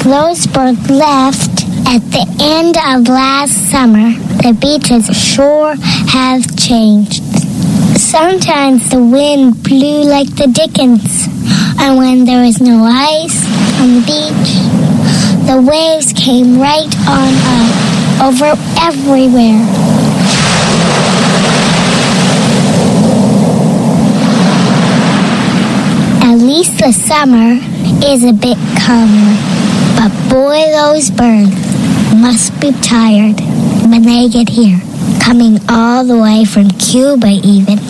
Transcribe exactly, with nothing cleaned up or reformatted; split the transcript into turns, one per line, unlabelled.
those birds left at the end of last summer, the beaches sure have changed. Sometimes the wind blew like the dickens, and when there was no ice on the beach, the waves came right on up, over everywhere. At least the summer is a bit calmer, but boy, those birds must be tired when they get here, coming all the way from Cuba even.